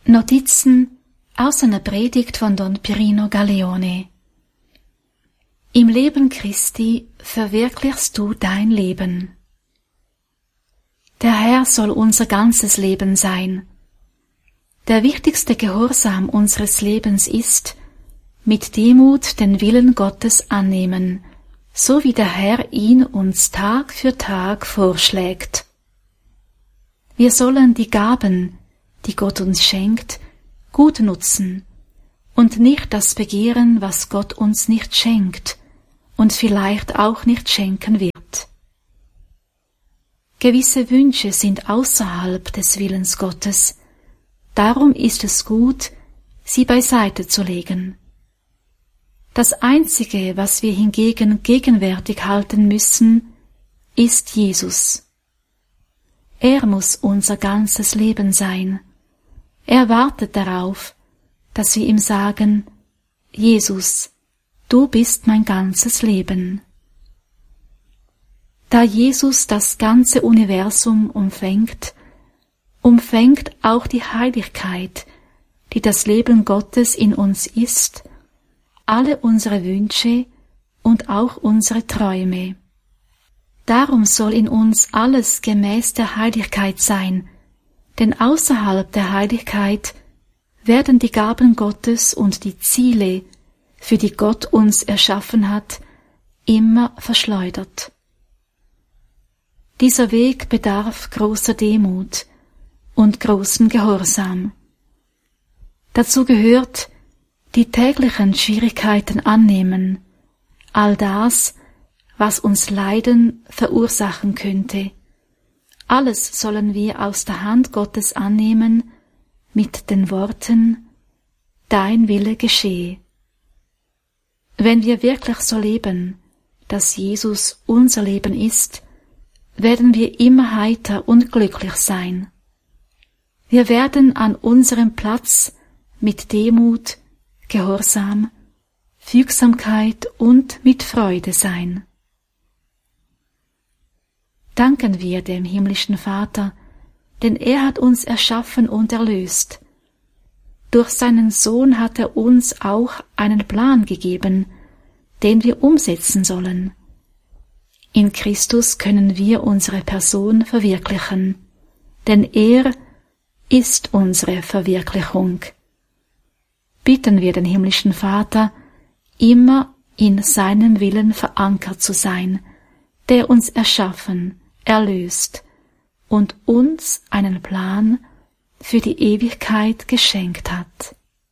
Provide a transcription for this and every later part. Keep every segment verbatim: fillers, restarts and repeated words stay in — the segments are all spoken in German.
Notizen aus einer Predigt von Don Pirino Galeone. Im Leben Christi verwirklichst du dein Leben. Der Herr soll unser ganzes Leben sein. Der wichtigste Gehorsam unseres Lebens ist, mit Demut den Willen Gottes annehmen, so wie der Herr ihn uns Tag für Tag vorschlägt. Wir sollen die Gaben, die Gott uns schenkt, gut nutzen und nicht das begehren, was Gott uns nicht schenkt und vielleicht auch nicht schenken wird. Gewisse Wünsche sind außerhalb des Willens Gottes, darum ist es gut, sie beiseite zu legen. Das Einzige, was wir hingegen gegenwärtig halten müssen, ist Jesus. Er muss unser ganzes Leben sein. Er wartet darauf, dass wir ihm sagen, Jesus, du bist mein ganzes Leben. Da Jesus das ganze Universum umfängt, umfängt auch die Heiligkeit, die das Leben Gottes in uns ist, alle unsere Wünsche und auch unsere Träume. Darum soll in uns alles gemäß der Heiligkeit sein, denn außerhalb der Heiligkeit werden die Gaben Gottes und die Ziele, für die Gott uns erschaffen hat, immer verschleudert. Dieser Weg bedarf großer Demut und großen Gehorsam. Dazu gehört, die täglichen Schwierigkeiten annehmen, all das, was uns Leiden verursachen könnte. Alles sollen wir aus der Hand Gottes annehmen, mit den Worten, Dein Wille geschehe. Wenn wir wirklich so leben, dass Jesus unser Leben ist, werden wir immer heiter und glücklich sein. Wir werden an unserem Platz mit Demut, Gehorsam, Fügsamkeit und mit Freude sein. Danken wir dem himmlischen Vater, denn er hat uns erschaffen und erlöst. Durch seinen Sohn hat er uns auch einen Plan gegeben, den wir umsetzen sollen. In Christus können wir unsere Person verwirklichen, denn er ist unsere Verwirklichung. Bitten wir den himmlischen Vater, immer in seinem Willen verankert zu sein, der uns erschaffen, erlöst und uns einen Plan für die Ewigkeit geschenkt hat.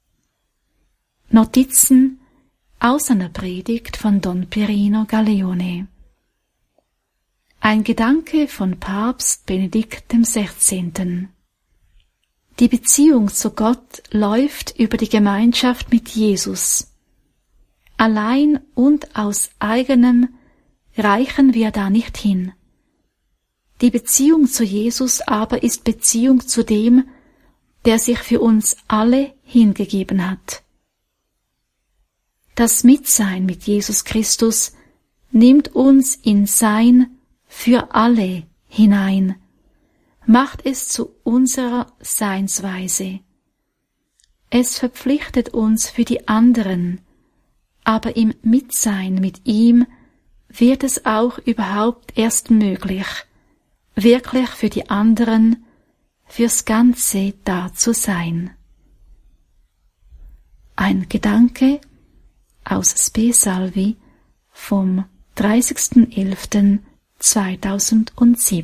Notizen aus einer Predigt von Don Pirino Galeone. Ein Gedanke von Papst Benedikt dem Sechzehnten. Die Beziehung zu Gott läuft über die Gemeinschaft mit Jesus. Allein und aus eigenem reichen wir da nicht hin. Die Beziehung zu Jesus aber ist Beziehung zu dem, der sich für uns alle hingegeben hat. Das Mitsein mit Jesus Christus nimmt uns in sein für alle hinein, macht es zu unserer Seinsweise. Es verpflichtet uns für die anderen, aber im Mitsein mit ihm wird es auch überhaupt erst möglich, wirklich für die anderen, fürs Ganze da zu sein. Ein Gedanke aus Spe Salvi vom dreißigsten elften zweitausendsieben.